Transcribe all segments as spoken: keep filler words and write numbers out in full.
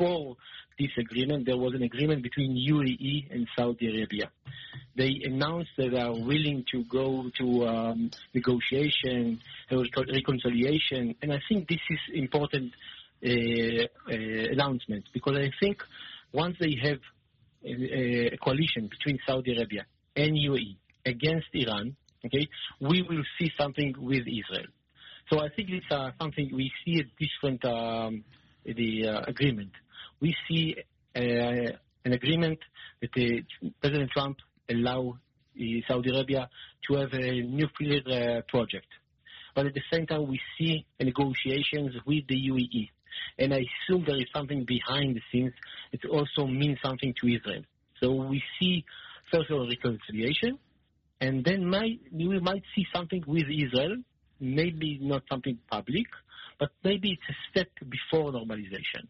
before this agreement, there was an agreement between U A E and Saudi Arabia. They announced that they are willing to go to um, negotiation, reconciliation, and I think this is important uh, uh, announcement, because I think once they have a, a coalition between Saudi Arabia and U A E against Iran, okay, we will see something with Israel. So I think it's uh, something we see a different um, the uh, agreement. We see uh, an agreement that uh, President Trump allow uh, Saudi Arabia to have a nuclear uh, project, but at the same time we see negotiations with the U A E, and I assume there is something behind the scenes. It also means something to Israel. So we see first of all reconciliation, and then might, we might see something with Israel. Maybe not something public, but maybe it's a step before normalization.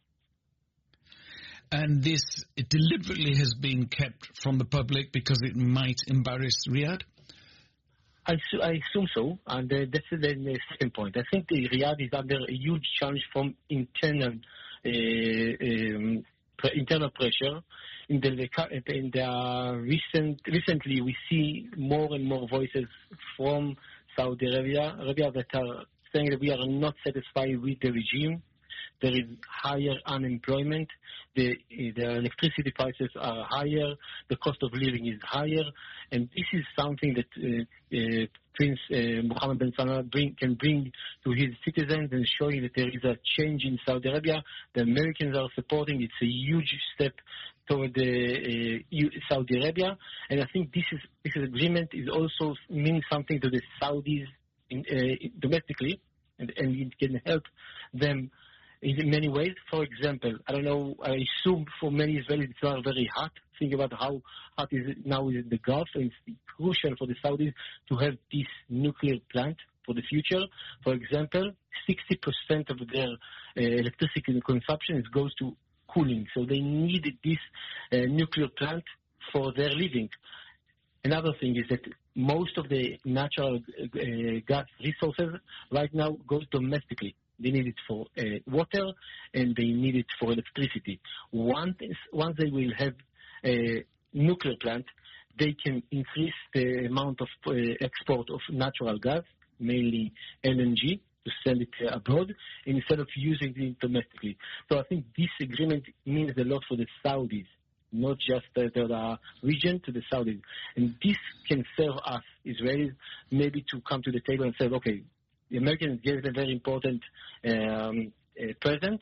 And this it deliberately has been kept from the public because it might embarrass Riyadh? I, su- I assume so, and uh, that's the, the second point. I think the Riyadh is under a huge challenge from internal uh, um, pre- internal pressure. In the, in the recent recently, we see more and more voices from Saudi Arabia, Arabia that are saying that we are not satisfied with the regime. There is higher unemployment. The, the electricity prices are higher. The cost of living is higher. And this is something that uh, uh, Prince uh, Mohammed bin Salman bring, can bring to his citizens and showing that there is a change in Saudi Arabia. The Americans are supporting. It's a huge step toward the uh, Saudi Arabia. And I think this is this agreement is also means something to the Saudis in, uh, domestically, and, and it can help them in many ways. For example, I don't know, I assume for many Israelis it's not very hot. Think about how hot is it now in the Gulf, and it's crucial for the Saudis to have this nuclear plant for the future. For example, sixty percent of their uh, electricity consumption is, goes to cooling, so they need this uh, nuclear plant for their living. Another thing is that most of the natural uh, gas resources right now goes domestically. They need it for uh, water, and they need it for electricity. Once, once they will have a nuclear plant, they can increase the amount of uh, export of natural gas, mainly L N G, to send it uh, abroad, instead of using it domestically. So I think this agreement means a lot for the Saudis, not just uh, the region, to the Saudis. And this can serve us, Israelis, maybe to come to the table and say, okay, the Americans gave a very important um, uh, present.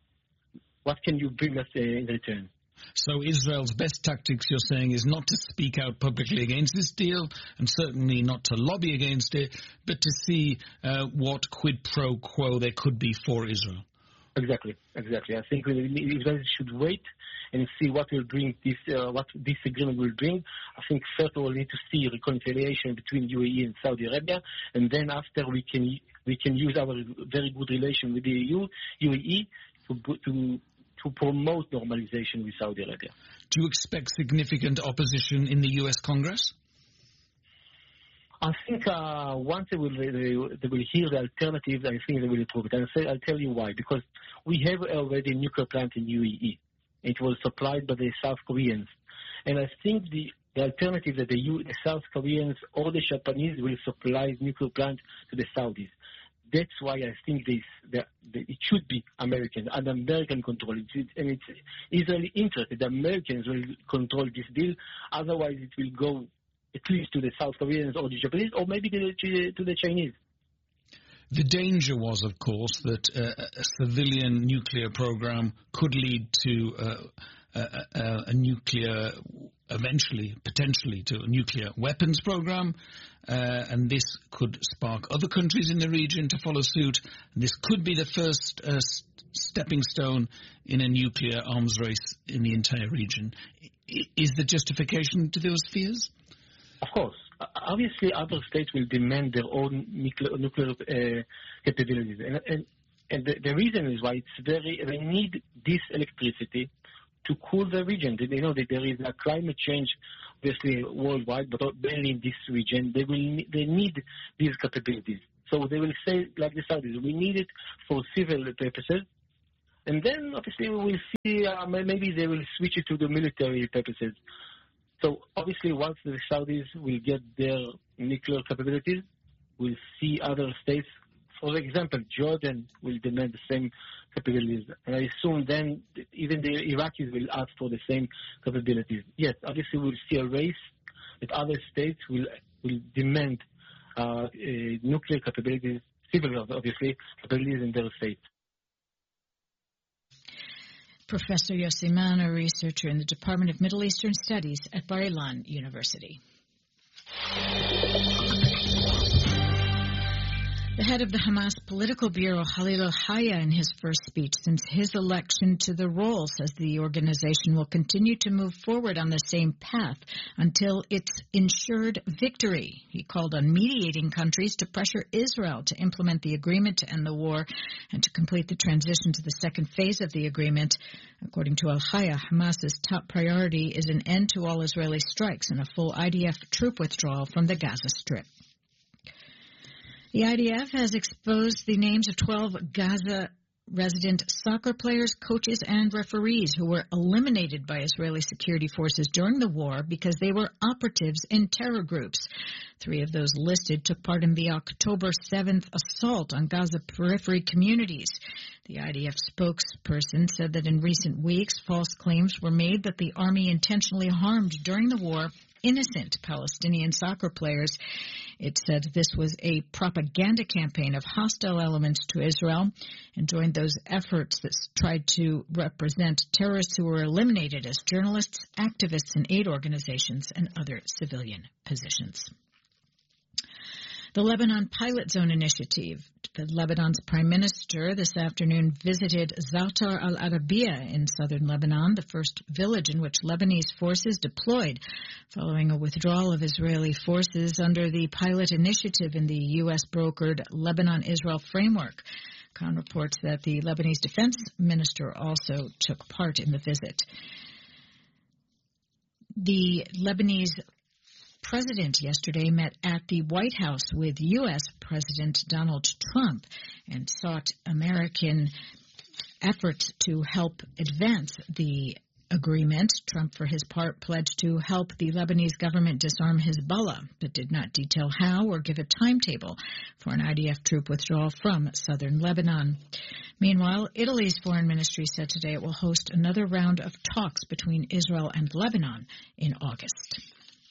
What can you bring us uh, in return? So Israel's best tactics, you're saying, is not to speak out publicly against this deal, and certainly not to lobby against it, but to see uh, what quid pro quo there could be for Israel. Exactly, exactly. I think Israel should wait and see what will bring this, uh, what this agreement will bring. I think first of all we need to see reconciliation between U A E and Saudi Arabia, and then after we can we can use our very good relation with the U A E to to to promote normalization with Saudi Arabia. Do you expect significant opposition in the U S Congress? I think uh, once they will, they, they will hear the alternatives, I think they will improve it. And I'll, say, I'll tell you why. Because we have already a nuclear plant in U A E. It was supplied by the South Koreans. And I think the, the alternative that the, U, the South Koreans or the Japanese will supply nuclear plant to the Saudis. That's why I think this, the, the, it should be American, and American control. It, and it's Israeli interest that the Americans will control this deal. Otherwise, it will go at least to the South Koreans or the Japanese, or maybe to the, to the Chinese. The danger was, of course, that uh, a civilian nuclear program could lead to uh, a, a, a nuclear, eventually, potentially, to a nuclear weapons program, uh, and this could spark other countries in the region to follow suit. And this could be the first uh, stepping stone in a nuclear arms race in the entire region. Is there justification to those fears? Of course. Obviously, other states will demand their own nuclear, nuclear uh, capabilities. And, and, and the, the reason is why it's very, they need this electricity to cool the region. They, they know that there is a climate change, obviously, worldwide, but mainly in this region. They will they need these capabilities. So they will say, like the Saudis, we need it for civil purposes, And then, obviously, we will see, uh, maybe they will switch it to the military purposes. So, obviously, once the Saudis will get their nuclear capabilities, we'll see other states. For example, Jordan will demand the same capabilities. And I assume then even the Iraqis will ask for the same capabilities. Yes, obviously, we'll see a race that other states will, will demand uh, uh, nuclear capabilities, civil, obviously, capabilities in their states. Professor Yossi Mann, a researcher in the Department of Middle Eastern Studies at Bar-Ilan University. The head of the Hamas political bureau, Khalil al-Hayya, in his first speech since his election to the role, says the organization will continue to move forward on the same path until its ensured victory. He called on mediating countries to pressure Israel to implement the agreement to end the war and to complete the transition to the second phase of the agreement. According to al-Hayya, Hamas's top priority is an end to all Israeli strikes and a full I D F troop withdrawal from the Gaza Strip. The I D F has exposed the names of twelve Gaza resident soccer players, coaches, and referees who were eliminated by Israeli security forces during the war because they were operatives in terror groups. Three of those listed took part in the October seventh assault on Gaza periphery communities. The I D F spokesperson said that in recent weeks, false claims were made that the army intentionally harmed during the war innocent Palestinian soccer players. It said this was a propaganda campaign of hostile elements to Israel and joined those efforts that tried to represent terrorists who were eliminated as journalists, activists in aid organizations, and other civilian positions. The Lebanon Pilot Zone Initiative. Lebanon's prime minister this afternoon visited Za'atar al-Arabiya in southern Lebanon, the first village in which Lebanese forces deployed following a withdrawal of Israeli forces under the pilot initiative in the U S-brokered Lebanon-Israel framework. Khan reports that the Lebanese defense minister also took part in the visit. The Lebanese President yesterday met at the White House with U S President Donald Trump and sought American efforts to help advance the agreement. Trump, for his part, pledged to help the Lebanese government disarm Hezbollah, but did not detail how or give a timetable for an I D F troop withdrawal from southern Lebanon. Meanwhile, Italy's foreign ministry said today it will host another round of talks between Israel and Lebanon in August.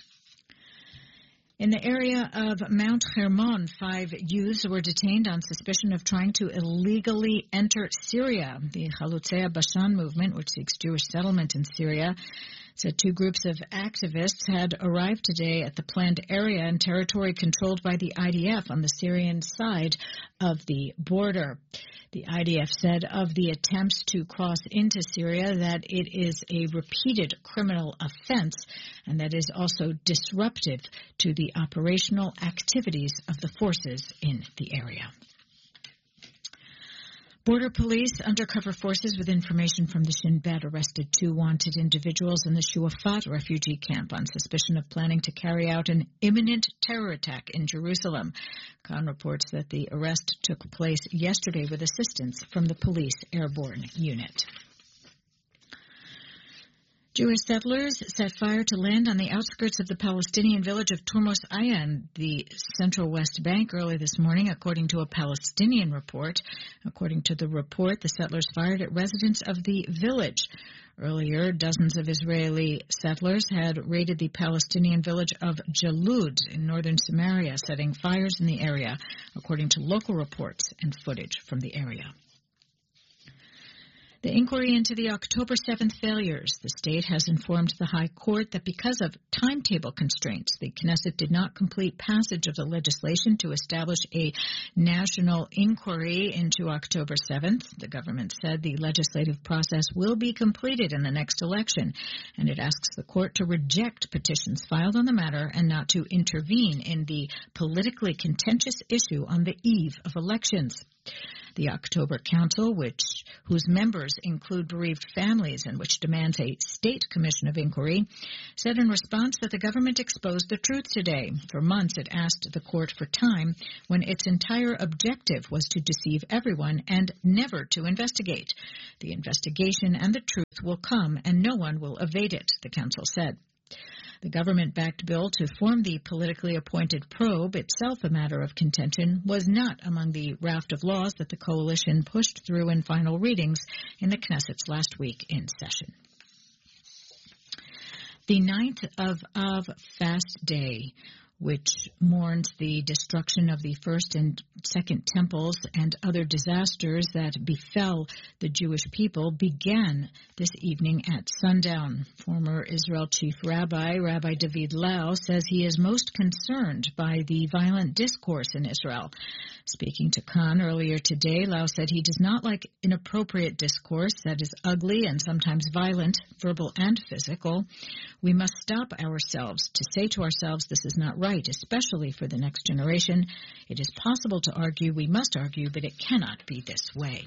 In the area of Mount Hermon, five youths were detained on suspicion of trying to illegally enter Syria. The Chalutzei Bashan movement, which seeks Jewish settlement in Syria, said two groups of activists had arrived today at the planned area in territory controlled by the I D F on the Syrian side of the border. The I D F said of the attempts to cross into Syria that it is a repeated criminal offense and that is also disruptive to the operational activities of the forces in the area. Border police, undercover forces with information from the Shin Bet arrested two wanted individuals in the Shuafat refugee camp on suspicion of planning to carry out an imminent terror attack in Jerusalem. Khan reports that the arrest took place yesterday with assistance from the police airborne unit. Jewish settlers set fire to land on the outskirts of the Palestinian village of Turmos Aya in the central West Bank early this morning, according to a Palestinian report. According to the report, the settlers fired at residents of the village. Earlier, dozens of Israeli settlers had raided the Palestinian village of Jalud in northern Samaria, setting fires in the area, according to local reports and footage from the area. The inquiry into the October seventh failures. The state has informed the High Court that because of timetable constraints, the Knesset did not complete passage of the legislation to establish a national inquiry into October seventh. The government said the legislative process will be completed in the next election, and it asks the court to reject petitions filed on the matter and not to intervene in the politically contentious issue on the eve of elections. The October Council, which whose members include bereaved families and which demands a state commission of inquiry, said in response that the government exposed the truth today. For months it asked the court for time when its entire objective was to deceive everyone and never to investigate. The investigation and the truth will come and no one will evade it, the council said. The government-backed bill to form the politically appointed probe, itself a matter of contention, was not among the raft of laws that the coalition pushed through in final readings in the Knesset's last week in session. The ninth of Av fast day, which mourns the destruction of the first and second temples and other disasters that befell the Jewish people, began this evening at sundown. Former Israel Chief Rabbi, Rabbi David Lau, says he is most concerned by the violent discourse in Israel. Speaking to Khan earlier today, Lau said he does not like inappropriate discourse that is ugly and sometimes violent, verbal and physical. We must stop ourselves to say to ourselves this is not right. Right, especially for the next generation. It is possible to argue, we must argue, but it cannot be this way.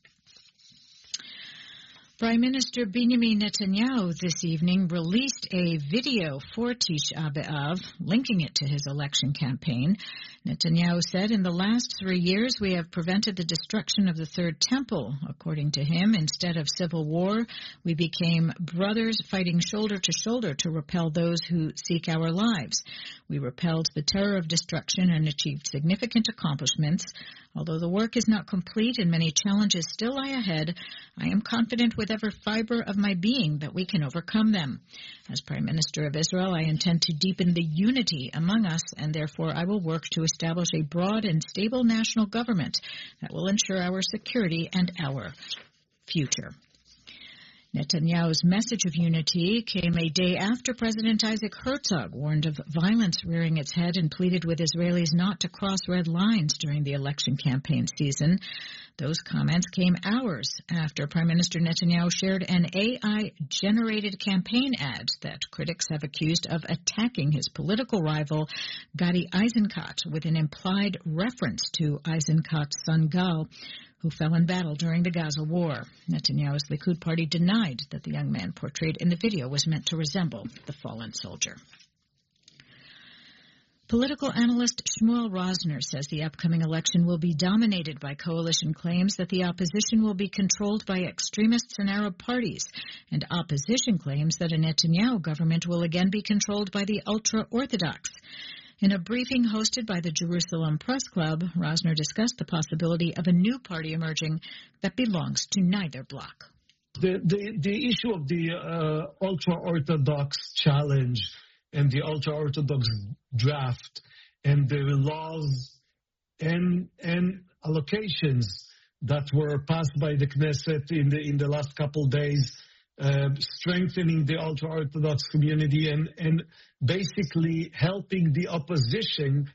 Prime Minister Benjamin Netanyahu this evening released a video for Tisha B'Av, linking it to his election campaign. Netanyahu said, in the last three years, we have prevented the destruction of the Third Temple. According to him, instead of civil war, we became brothers fighting shoulder to shoulder to repel those who seek our lives. We repelled the terror of destruction and achieved significant accomplishments. Although the work is not complete and many challenges still lie ahead, I am confident with every fiber of my being that we can overcome them. As Prime Minister of Israel, I intend to deepen the unity among us, and therefore I will work to establish a broad and stable national government that will ensure our security and our future. Netanyahu's message of unity came a day after President Isaac Herzog warned of violence rearing its head and pleaded with Israelis not to cross red lines during the election campaign season. Those comments came hours after Prime Minister Netanyahu shared an A I-generated campaign ad that critics have accused of attacking his political rival, Gadi Eisenkot, with an implied reference to Eisenkot's son Gal, who fell in battle during the Gaza war. Netanyahu's Likud party denied that the young man portrayed in the video was meant to resemble the fallen soldier. Political analyst Shmuel Rosner says the upcoming election will be dominated by coalition claims that the opposition will be controlled by extremists and Arab parties, and opposition claims that a Netanyahu government will again be controlled by the ultra-Orthodox. In a briefing hosted by the Jerusalem Press Club, Rosner discussed the possibility of a new party emerging that belongs to neither bloc. The, the, the issue of the uh, ultra-Orthodox challenge and the ultra-Orthodox draft and the laws and, and allocations that were passed by the Knesset in the, in the last couple days, Uh, strengthening the ultra-Orthodox community and, and basically helping the opposition.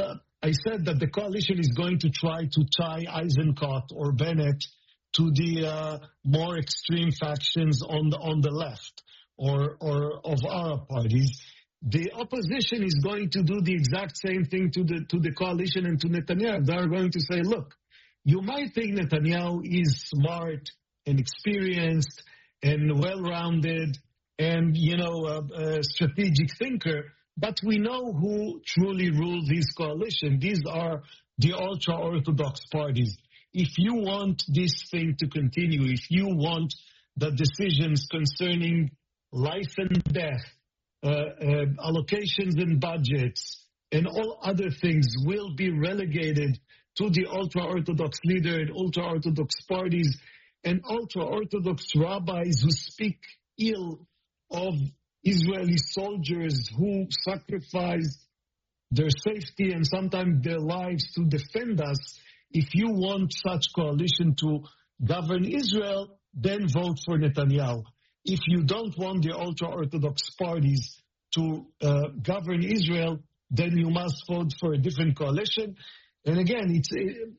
I said that the coalition is going to try to tie Eisenkot or Bennett to the uh, more extreme factions on the on the left or or of Arab parties. The opposition is going to do the exact same thing to the to the coalition and to Netanyahu. They are going to say, look, you might think Netanyahu is smart and experienced and well-rounded and, you know, a, a strategic thinker, but we know who truly rules this coalition. These are the ultra-Orthodox parties. If you want this thing to continue, if you want the decisions concerning life and death, uh, uh, allocations and budgets, and all other things will be relegated to the ultra-Orthodox leader and ultra-Orthodox parties, and ultra-Orthodox rabbis who speak ill of Israeli soldiers who sacrificed their safety and sometimes their lives to defend us. If you want such coalition to govern Israel, then vote for Netanyahu. If you don't want the ultra-Orthodox parties to uh, govern Israel, then you must vote for a different coalition. And again, it's... It,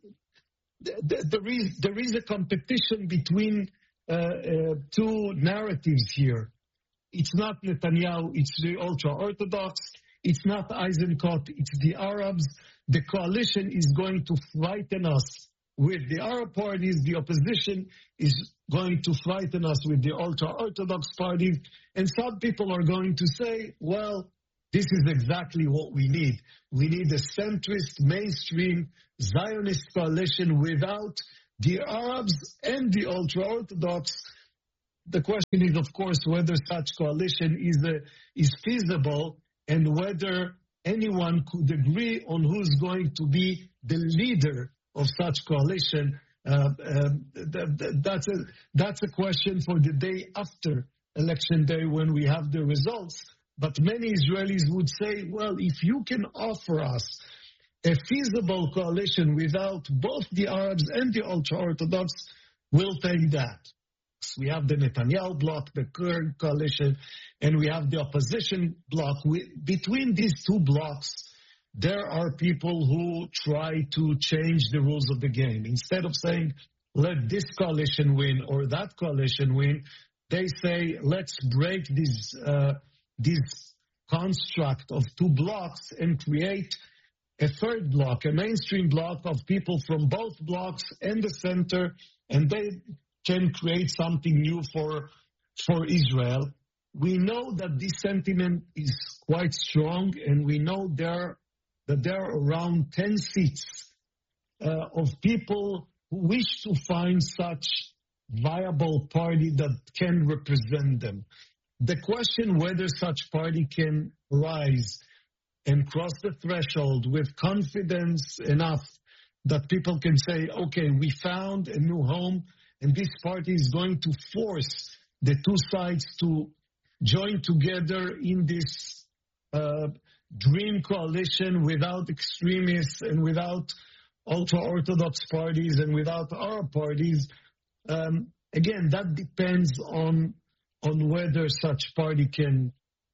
There is, there is a competition between uh, uh, two narratives here. It's not Netanyahu, it's the ultra-Orthodox. It's not Eisenkot, it's the Arabs. The coalition is going to frighten us with the Arab parties, the opposition is going to frighten us with the ultra-Orthodox parties. And some people are going to say, well, this is exactly what we need. We need a centrist, mainstream, Zionist coalition without the Arabs and the ultra-Orthodox. The question is, of course, whether such coalition is, a, is feasible and whether anyone could agree on who's going to be the leader of such coalition. Uh, uh, that, that, that's, a, that's a question for the day after election day when we have the results. But many Israelis would say, well, if you can offer us a feasible coalition without both the Arabs and the ultra-Orthodox, we'll take that. We have the Netanyahu bloc, the current coalition, and we have the opposition bloc. We, between these two blocs, there are people who try to change the rules of the game. Instead of saying, let this coalition win or that coalition win, they say, let's break this, uh, this construct of two blocks and create a third bloc, a mainstream bloc of people from both blocks and the center, and they can create something new for, for Israel. We know that this sentiment is quite strong, and we know there that there are around ten seats uh, of people who wish to find such viable party that can represent them. The question whether such party can rise and cross the threshold with confidence enough that people can say, okay, we found a new home, and this party is going to force the two sides to join together in this uh, dream coalition without extremists and without ultra-Orthodox parties and without Arab parties. Um, again, that depends on on whether such party can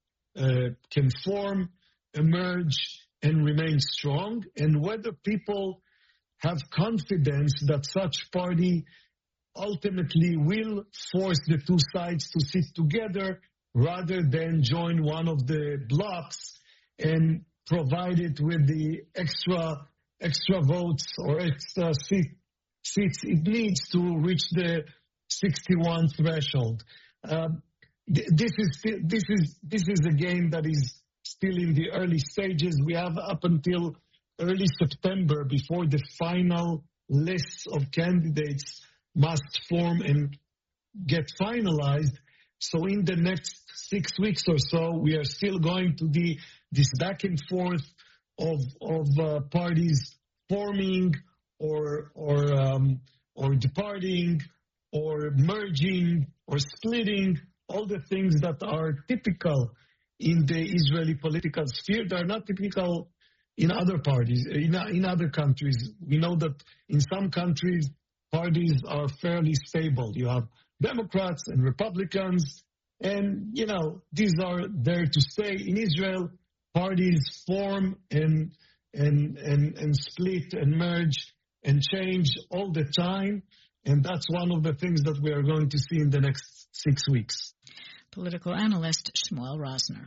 uh, can form, emerge, and remain strong, and whether people have confidence that such party ultimately will force the two sides to sit together rather than join one of the blocks and provide it with the extra extra votes or extra seat, seats it needs to reach the sixty-one threshold. Um, th- this is this is this is a game that is still in the early stages. We have up until early September before the final lists of candidates must form and get finalized. So in the next six weeks or so, we are still going to be this back and forth of of uh, parties forming or or um, or departing or merging or splitting, all the things that are typical in the Israeli political sphere. They are not typical in other parties, in, in other countries. We know that in some countries, parties are fairly stable. You have Democrats and Republicans, and, you know, these are there to stay. In Israel, parties form and and and, and split and merge and change all the time. And that's one of the things that we are going to see in the next six weeks. Political analyst Shmuel Rosner.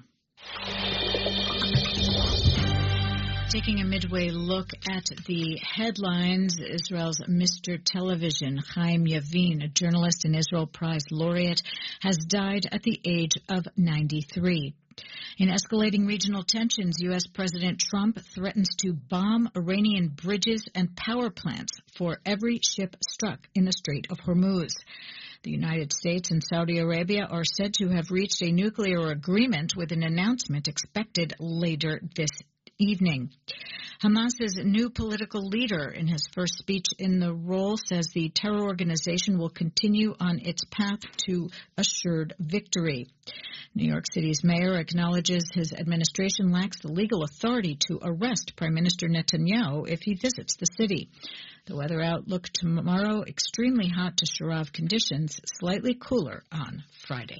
Taking a midway look at the headlines, Israel's Mister Television, Chaim Yavin, a journalist and Israel Prize laureate, has died at the age of ninety-three. In escalating regional tensions, U S. President Trump threatens to bomb Iranian bridges and power plants for every ship struck in the Strait of Hormuz. The United States and Saudi Arabia are said to have reached a nuclear agreement, with an announcement expected later this evening. Hamas's new political leader, in his first speech in the role, says the terror organization will continue on its path to assured victory. New York City's mayor acknowledges his administration lacks the legal authority to arrest Prime Minister Netanyahu if he visits the city. The weather outlook tomorrow: extremely hot to Sharav conditions, slightly cooler on Friday.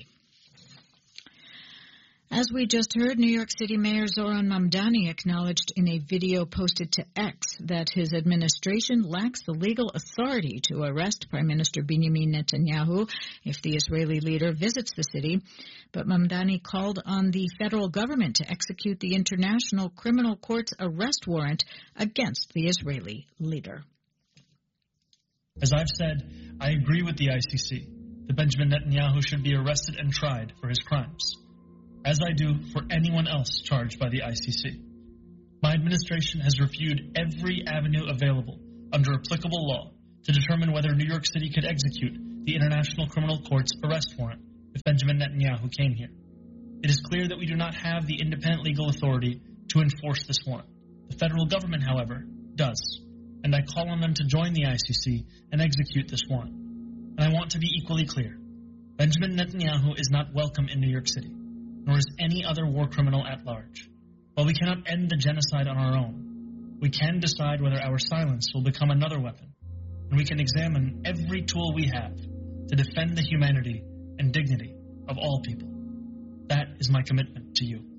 As we just heard, New York City Mayor Zohran Mamdani acknowledged in a video posted to X that his administration lacks the legal authority to arrest Prime Minister Benjamin Netanyahu if the Israeli leader visits the city. But Mamdani called on the federal government to execute the International Criminal Court's arrest warrant against the Israeli leader. As I've said, I agree with the I C C that Benjamin Netanyahu should be arrested and tried for his crimes, as I do for anyone else charged by the I C C. My administration has reviewed every avenue available under applicable law to determine whether New York City could execute the International Criminal Court's arrest warrant if Benjamin Netanyahu came here. It is clear that we do not have the independent legal authority to enforce this warrant. The federal government, however, does, and I call on them to join the I C C and execute this warrant. And I want to be equally clear. Benjamin Netanyahu is not welcome in New York City, nor is any other war criminal at large. While we cannot end the genocide on our own, we can decide whether our silence will become another weapon, and we can examine every tool we have to defend the humanity and dignity of all people. That is my commitment to you.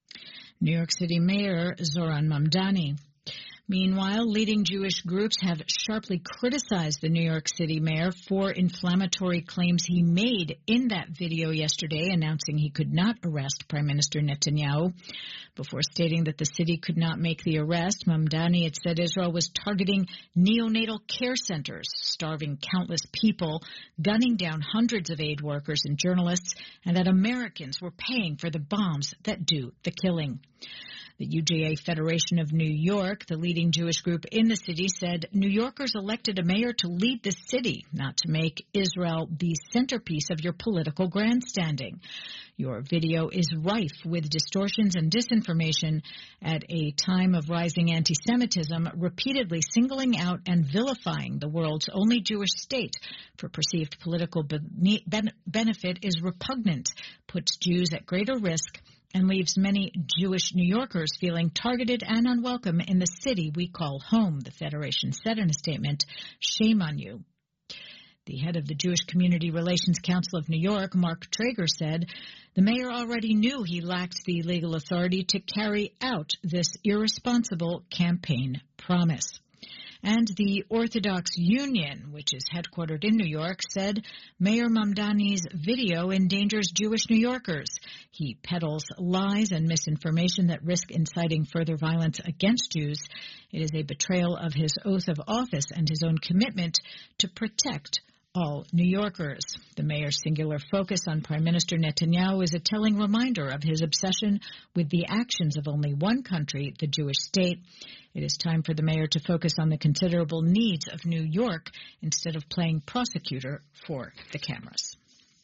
New York City Mayor Zohran Mamdani. Meanwhile, leading Jewish groups have sharply criticized the New York City mayor for inflammatory claims he made in that video yesterday, announcing he could not arrest Prime Minister Netanyahu. Before stating that the city could not make the arrest, Mamdani had said Israel was targeting neonatal care centers, starving countless people, gunning down hundreds of aid workers and journalists, and that Americans were paying for the bombs that do the killing. The U J A Federation of New York, the leading Jewish group in the city, said New Yorkers elected a mayor to lead the city, not to make Israel the centerpiece of your political grandstanding. Your video is rife with distortions and disinformation at a time of rising anti-Semitism, repeatedly singling out and vilifying the world's only Jewish state for perceived political benefit is repugnant, puts Jews at greater risk, and leaves many Jewish New Yorkers feeling targeted and unwelcome in the city we call home, the Federation said in a statement. Shame on you. The head of the Jewish Community Relations Council of New York, Mark Traeger, said the mayor already knew he lacked the legal authority to carry out this irresponsible campaign promise. And the Orthodox Union, which is headquartered in New York, said Mayor Mamdani's video endangers Jewish New Yorkers. He peddles lies and misinformation that risk inciting further violence against Jews. It is a betrayal of his oath of office and his own commitment to protect all New Yorkers. The mayor's singular focus on Prime Minister Netanyahu is a telling reminder of his obsession with the actions of only one country, the Jewish state. It is time for the mayor to focus on the considerable needs of New York instead of playing prosecutor for the cameras.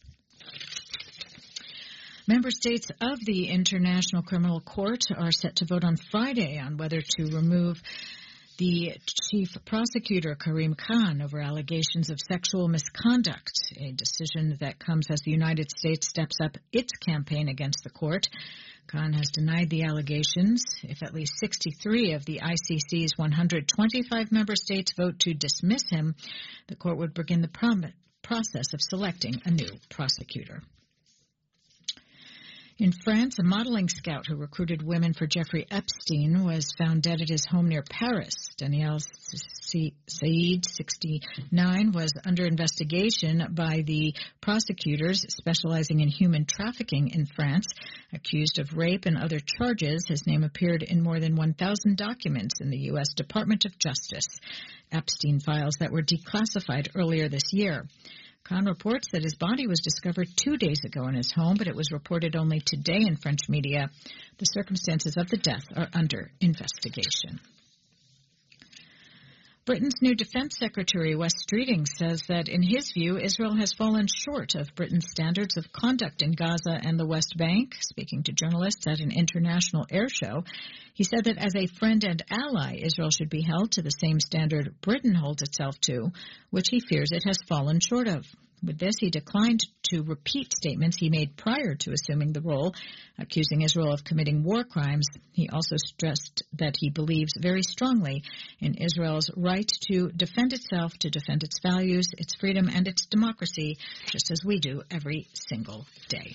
Member states of the International Criminal Court are set to vote on Friday on whether to remove the chief prosecutor, Karim Khan, over allegations of sexual misconduct, a decision that comes as the United States steps up its campaign against the court. Khan has denied the allegations. If at least sixty-three of the I C C's one hundred twenty-five member states vote to dismiss him, the court would begin the prom- process of selecting a new prosecutor. In France, a modeling scout who recruited women for Jeffrey Epstein was found dead at his home near Paris. Danielle Said, sixty-nine, was under investigation by the prosecutors specializing in human trafficking in France. Accused of rape and other charges, his name appeared in more than one thousand documents in the U S Department of Justice, Epstein files that were declassified earlier this year. Khan reports that his body was discovered two days ago in his home, but it was reported only today in French media. The circumstances of the death are under investigation. Britain's new Defense Secretary, Wes Streeting, says that, in his view, Israel has fallen short of Britain's standards of conduct in Gaza and the West Bank. Speaking to journalists at an international air show, he said that as a friend and ally, Israel should be held to the same standard Britain holds itself to, which he fears it has fallen short of. With this, he declined to repeat statements he made prior to assuming the role, accusing Israel of committing war crimes. He also stressed that he believes very strongly in Israel's right to defend itself, to defend its values, its freedom, and its democracy, just as we do every single day.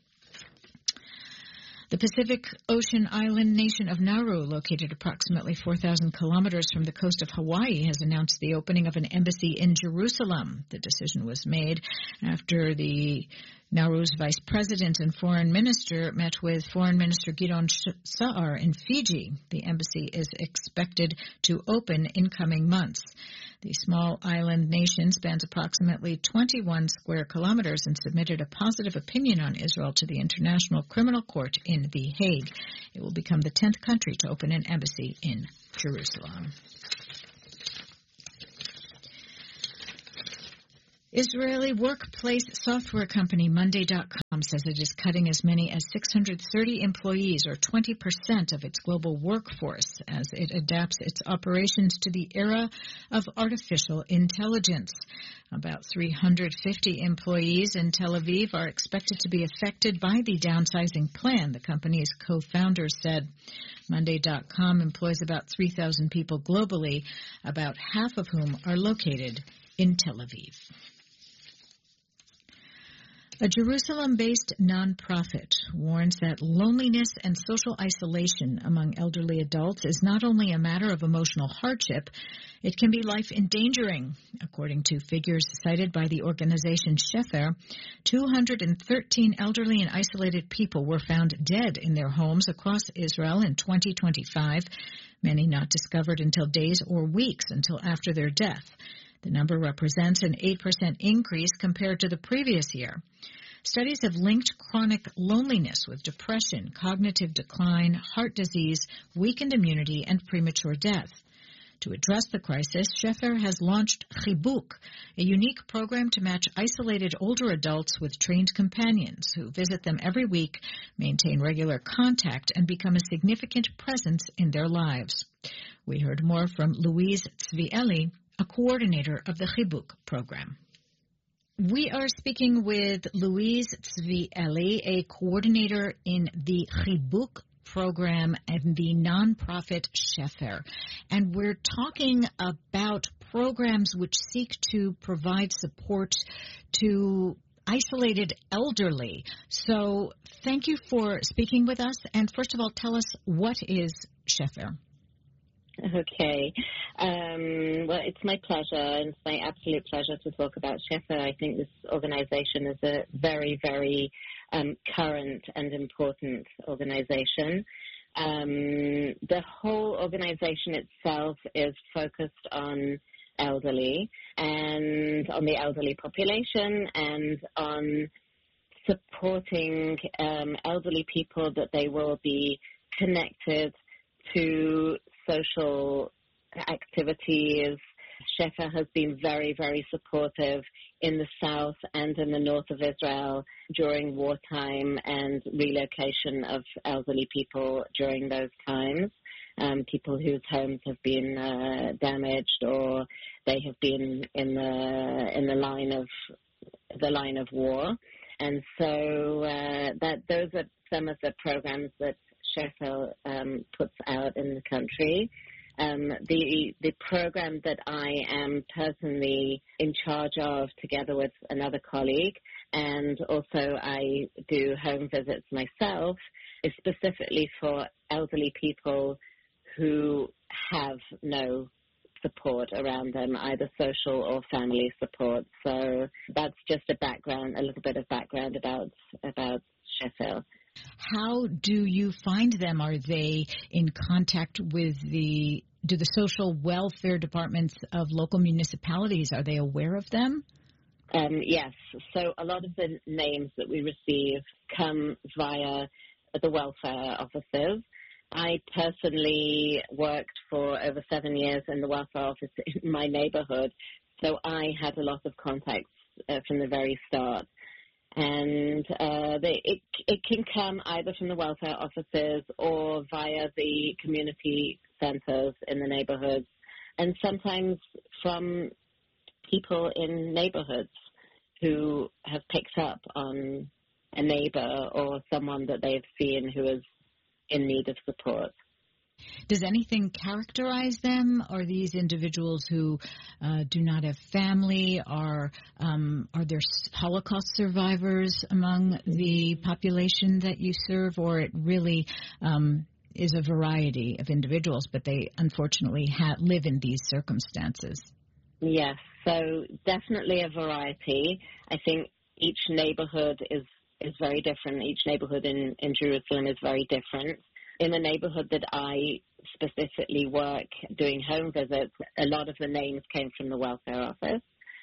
The Pacific Ocean island nation of Nauru, located approximately four thousand kilometers from the coast of Hawaii, has announced the opening of an embassy in Jerusalem. The decision was made after the Nauru's vice president and foreign minister met with Foreign Minister Gideon Sa'ar in Fiji. The embassy is expected to open in coming months. The small island nation spans approximately twenty-one square kilometers and submitted a positive opinion on Israel to the International Criminal Court in The Hague. It will become the tenth country to open an embassy in Jerusalem. Israeli workplace software company Monday dot com says it is cutting as many as six hundred thirty employees, or twenty percent of its global workforce, as it adapts its operations to the era of artificial intelligence. About three hundred fifty employees in Tel Aviv are expected to be affected by the downsizing plan, the company's co-founder said. Monday dot com employs about three thousand people globally, about half of whom are located in Tel Aviv. A Jerusalem-based nonprofit warns that loneliness and social isolation among elderly adults is not only a matter of emotional hardship, it can be life-endangering. According to figures cited by the organization Shefer, two hundred thirteen elderly and isolated people were found dead in their homes across Israel in twenty twenty-five, many not discovered until days or weeks until after their death. The number represents an eight percent increase compared to the previous year. Studies have linked chronic loneliness with depression, cognitive decline, heart disease, weakened immunity, and premature death. To address the crisis, Shefer has launched Chibuk, a unique program to match isolated older adults with trained companions who visit them every week, maintain regular contact, and become a significant presence in their lives. We heard more from Louise Tzvieli, a coordinator of the Chibuk program. We are speaking with Louise Tzvieli, a coordinator in the Chibuk program and the nonprofit Shefer. And we're talking about programs which seek to provide support to isolated elderly. So thank you for speaking with us. And first of all, tell us, what is Shefer? Okay. Um, well, it's my pleasure, and it's my absolute pleasure to talk about Shefer. I think this organization is a very, very um, current and important organization. Um, the whole organization itself is focused on elderly and on the elderly population and on supporting um, elderly people that they will be connected to social activities. Shefer has been very, very supportive in the south and in the north of Israel during wartime and relocation of elderly people during those times, um, people whose homes have been uh, damaged or they have been in the in the line of the line of war. And so uh, that those are some of the programs that Shefer um, puts out in the country. Um, the the program that I am personally in charge of, together with another colleague, and also I do home visits myself, is specifically for elderly people who have no support around them, either social or family support. So that's just a background, a little bit of background about about Shefer. How do you find them? Are they in contact with the, do the social welfare departments of local municipalities, are they aware of them? Um, yes. So a lot of the names that we receive come via the welfare offices. I personally worked for over seven years in the welfare office in my neighborhood, so I had a lot of contacts uh, from the very start. And uh, they, it, it can come either from the welfare offices or via the community centers in the neighborhoods, and sometimes from people in neighborhoods who have picked up on a neighbor or someone that they've seen who is in need of support. Does anything characterize them? Are these individuals who uh, do not have family? Are um, are there Holocaust survivors among the population that you serve, or it really um, is a variety of individuals, but they unfortunately ha- live in these circumstances? Yes, so definitely a variety. I think each neighborhood is, is very different. Each neighborhood in, in Jerusalem is very different. in the neighborhood that I specifically work doing home visits, a lot of the names came from the welfare office.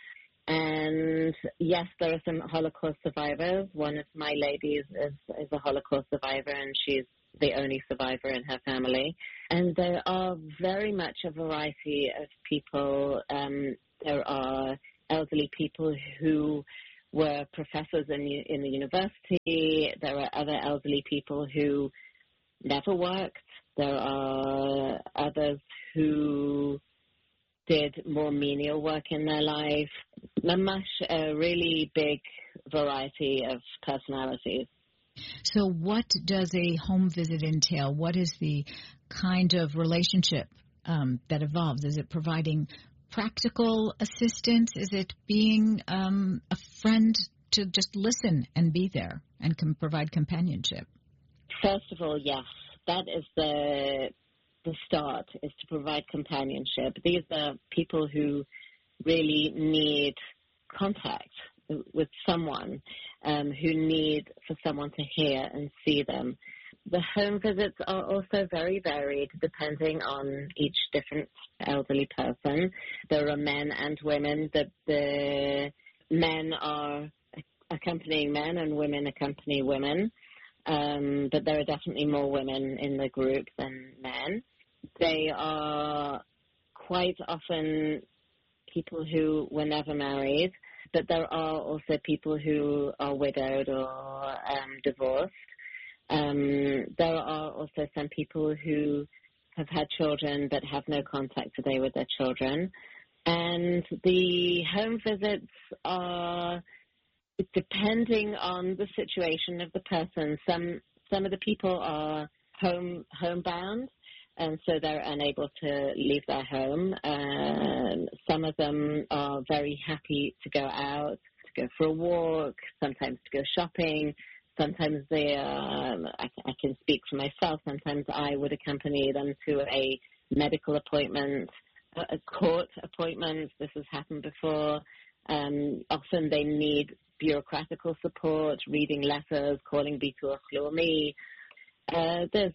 And yes, there are some Holocaust survivors. One of my ladies is, is a Holocaust survivor, and she's the only survivor in her family. And there are very much a variety of people. Um, there are elderly people who were professors in, in the university. There are other elderly people who never worked. There are others who did more menial work in their life. Mamash, a really big variety of personalities. So what does a home visit entail? What is the kind of relationship um, that evolves? Is it providing practical assistance? Is it being um, a friend to just listen and be there and can provide companionship? First of all, yes. That is the the start, is to provide companionship. These are people who really need contact with someone, um, who need for someone to hear and see them. The home visits are also very varied depending on each different elderly person. There are men and women. The, the men are accompanying men and women accompany women, um, but there are definitely more women in the group than men. They are quite often people who were never married, but there are also people who are widowed or um, divorced. Um, there are also some people who have had children but have no contact today with their children. And the home visits are depending on the situation of the person. Some some of the people are home homebound, and so they're unable to leave their home. Um, some of them are very happy to go out, to go for a walk, sometimes to go shopping. Sometimes they, um, I, I can speak for myself, sometimes I would accompany them to a medical appointment, a, a court appointment. This has happened before. Um, often they need bureaucratical support, reading letters, calling Bitur Leumi. Uh, there's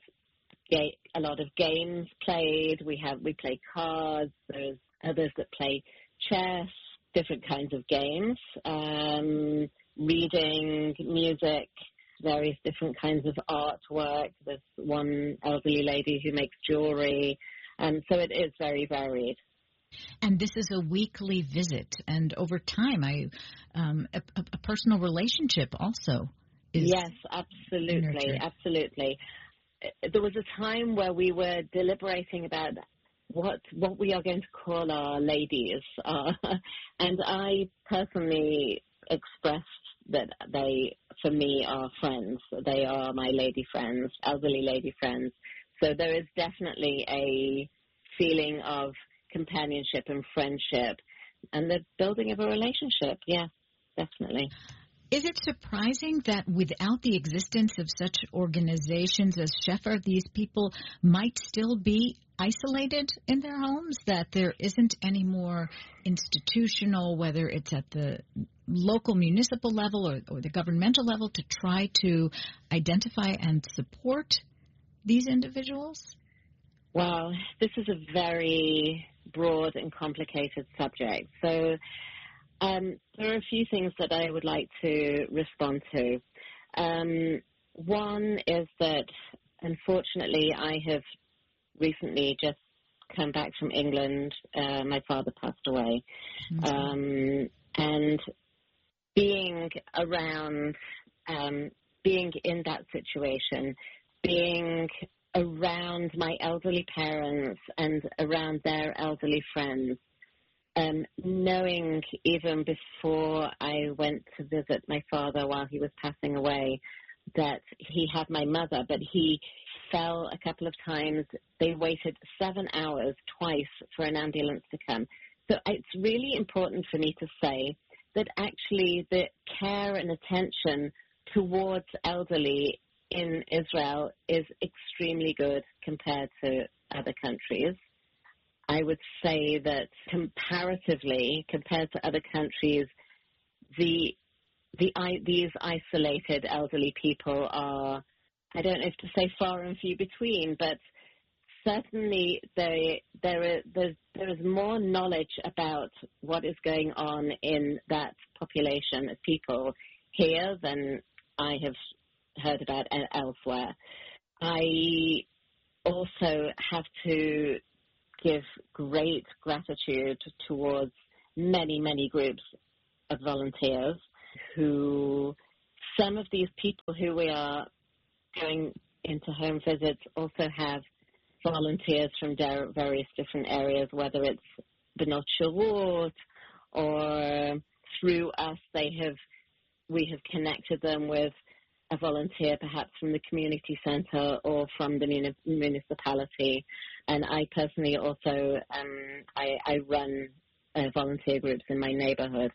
a lot of games played. We have we play cards. There's others that play chess, different kinds of games, um, reading, music, various different kinds of artwork. There's one elderly lady who makes jewelry, and so it is very varied. And this is a weekly visit, and over time, I um, a, a personal relationship also is yes, absolutely, nurtured. absolutely. There was a time where we were deliberating about what what we are going to call our ladies, uh, and I personally expressed that they, for me, are friends. They are my lady friends, elderly lady friends. So there is definitely a feeling of companionship and friendship, and the building of a relationship. Yeah, definitely. Is it surprising that without the existence of such organizations as Shefer, these people might still be isolated in their homes, that there isn't any more institutional, whether it's at the local municipal level or, or the governmental level, to try to identify and support these individuals? Well, this is a very broad and complicated subject. So Um, there are a few things that I would like to respond to. Um, one is that, unfortunately, I have recently just come back from England. Uh, my father passed away. Mm-hmm. Um, and being around, um, being in that situation, being around my elderly parents and around their elderly friends, Um, knowing even before I went to visit my father while he was passing away that he had my mother, but he fell a couple of times. They waited seven hours twice for an ambulance to come. So it's really important for me to say that actually the care and attention towards elderly in Israel is extremely good compared to other countries. I would say that comparatively, compared to other countries, the the these isolated elderly people are I don't know if to say far and few between, but certainly there, there, there's, there is more knowledge about what is going on in that population of people here than I have heard about elsewhere. I also have to give great gratitude towards many, many groups of volunteers who, some of these people who we are going into home visits also have volunteers from various different areas, whether it's Bnot Shirut or through us, they have, we have connected them with a volunteer perhaps from the community center or from the muni- municipality. And I personally also, um, I, I run uh, volunteer groups in my neighborhood.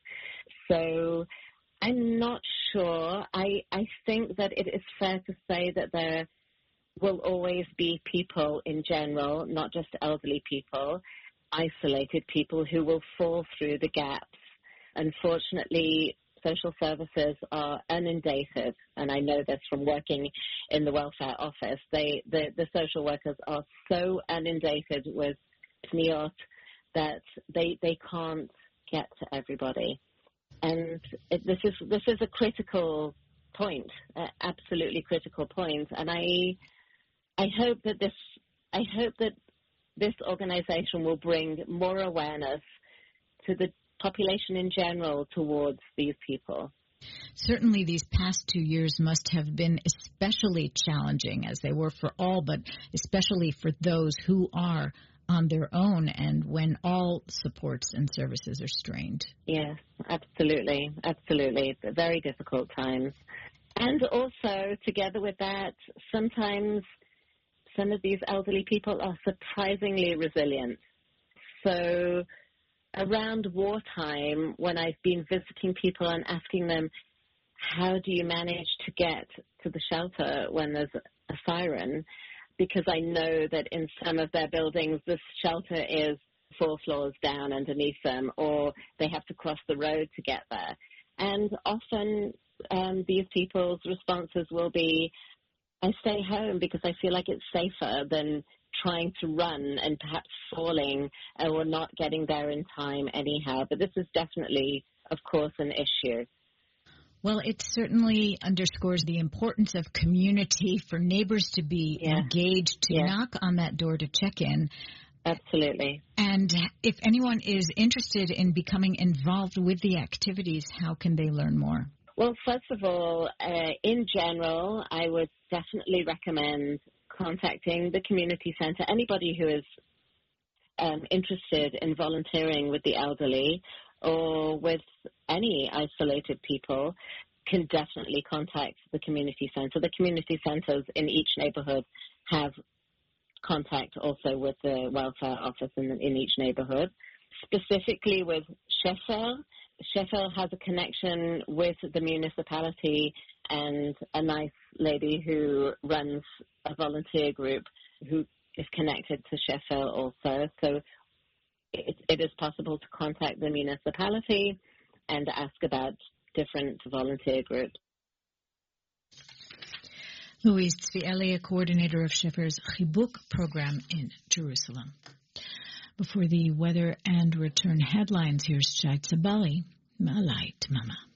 So I'm not sure. I, I think that it is fair to say that there will always be people in general, not just elderly people, isolated people who will fall through the gaps. Unfortunately, social services are inundated, and I know this from working in the welfare office. They, the, the social workers are so inundated with pniot that they, they can't get to everybody. And it, this is this is a critical point, uh, absolutely critical point. And I I hope that this I hope that this organization will bring more awareness to the population in general towards these people. Certainly these past two years must have been especially challenging, as they were for all, but especially for those who are on their own and when all supports and services are strained. Yes, absolutely, absolutely. Very difficult times. And also, together with that, sometimes some of these elderly people are surprisingly resilient. So around wartime, when I've been visiting people and asking them, how do you manage to get to the shelter when there's a siren? Because I know that in some of their buildings, the shelter is four floors down underneath them, or they have to cross the road to get there. And often um, these people's responses will be, I stay home because I feel like it's safer than trying to run and perhaps falling or not getting there in time anyhow. But this is definitely, of course, an issue. Well, it certainly underscores the importance of community for neighbors to be yeah. engaged, to yeah. knock on that door to check in. Absolutely. And if anyone is interested in becoming involved with the activities, how can they learn more? Well, first of all, uh, in general, I would definitely recommend contacting the community center. Anybody who is um, interested in volunteering with the elderly or with any isolated people can definitely contact the community center. The community centers in each neighborhood have contact also with the welfare office in, in each neighborhood. Specifically with Shefer, Shefer has a connection with the municipality and a nice lady who runs a volunteer group who is connected to Shefer also. So it, it is possible to contact the municipality and ask about different volunteer groups. Louise Tzvi, coordinator of Shefer's Chibuk program in Jerusalem. Before the weather and return headlines, here's Shai Tzabali, Ma'alai T'mama.